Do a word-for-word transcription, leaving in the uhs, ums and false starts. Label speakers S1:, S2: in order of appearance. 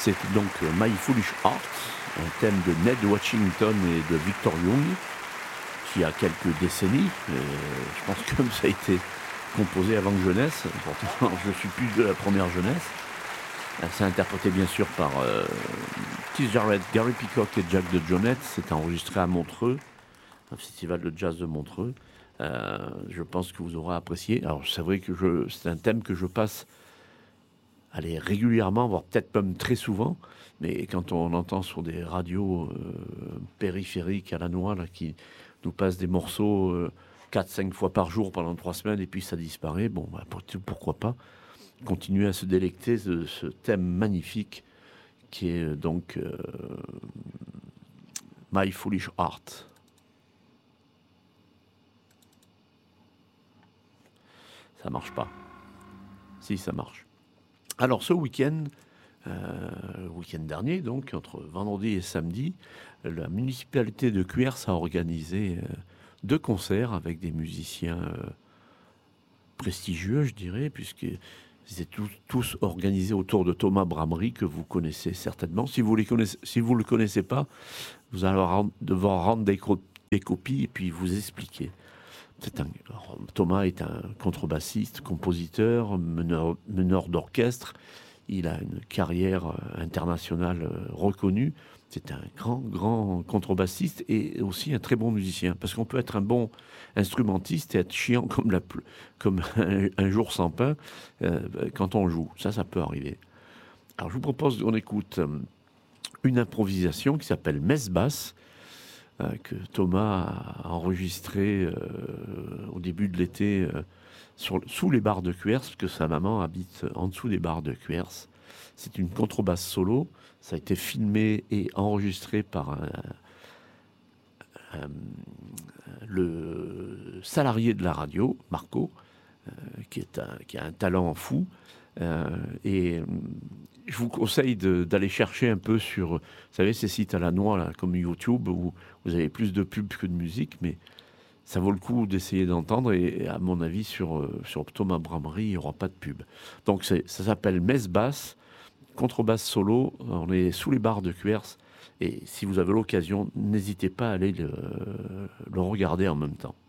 S1: C'est donc My Foolish Heart, un thème de Ned Washington et de Victor Young, qui a quelques décennies. Euh, je pense que ça a été composé avant que je naisse. Pourtant, je suis plus de la première jeunesse. C'est interprété bien sûr par euh, Keith Jarrett, Gary Peacock et Jack de Jonette. C'est enregistré à Montreux, un festival de jazz de Montreux. Euh, je pense que vous aurez apprécié. Alors c'est vrai que je, c'est un thème que je passe allez, régulièrement, voire peut-être même très souvent. Mais quand on entend sur des radios euh, périphériques à la noix là, qui nous passent des morceaux euh, quatre cinq fois par jour pendant trois semaines et puis ça disparaît, bon, bah, pourquoi pas continuer à se délecter de ce thème magnifique qui est donc euh, My Foolish Heart. Ça marche pas. Si, ça marche. Alors ce week-end, euh, le week-end dernier, donc entre vendredi et samedi, la municipalité de Cuers a organisé euh, deux concerts avec des musiciens euh, prestigieux, je dirais, puisqu'ils étaient tous, tous organisés autour de Thomas Bramery, que vous connaissez certainement. Si vous ne si le connaissez pas, vous allez rendre, devoir rendre des, des copies et puis vous expliquer. C'est un, Thomas est un contrebassiste, compositeur, meneur, meneur d'orchestre. Il a une carrière internationale reconnue. C'est un grand, grand contrebassiste et aussi un très bon musicien. Parce qu'on peut être un bon instrumentiste et être chiant comme, la, comme un, un jour sans pain euh, quand on joue. Ça, ça peut arriver. Alors, je vous propose qu'on écoute une improvisation qui s'appelle Messe basse, euh, que Thomas a enregistrée euh, au début de l'été euh, sur, sous les bars de Cuers, parce que sa maman habite en dessous des bars de Cuers. C'est une contrebasse solo. Ça a été filmé et enregistré par un, un, le salarié de la radio, Marco, euh, qui, est un, qui a un talent fou. Euh, et je vous conseille de, d'aller chercher un peu sur, vous savez, ces sites à la noix, là, comme YouTube, où vous avez plus de pubs que de musique, mais ça vaut le coup d'essayer d'entendre. Et à mon avis, sur, sur Thomas Bramery, il n'y aura pas de pub. Donc c'est, ça s'appelle Messe basse, contrebasse solo. On est sous les bars de Cuers. Et si vous avez l'occasion, n'hésitez pas à aller le, le regarder en même temps.